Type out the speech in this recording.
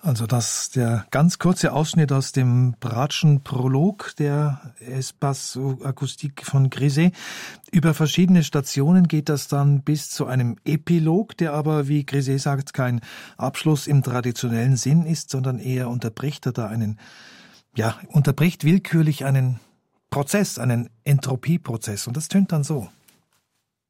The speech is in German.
Also der ganz kurze Ausschnitt aus dem Bratschen Prolog der Espace Acoustique von Grisey. Über verschiedene Stationen geht das dann bis zu einem Epilog, der aber, wie Grisey sagt, kein Abschluss im traditionellen Sinn ist, sondern eher unterbricht willkürlich einen Prozess, einen Entropieprozess. Und das tönt dann so.